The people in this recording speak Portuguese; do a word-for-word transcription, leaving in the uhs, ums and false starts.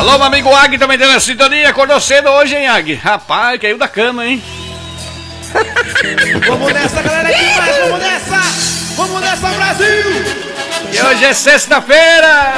Alô, meu amigo Ag também tem na sintonia. Acordou cedo hoje, hein, Ag? Rapaz, caiu da cama, hein? Vamos nessa, galera, aqui mais, vamos nessa! Vamos nessa, Brasil! E hoje é sexta-feira!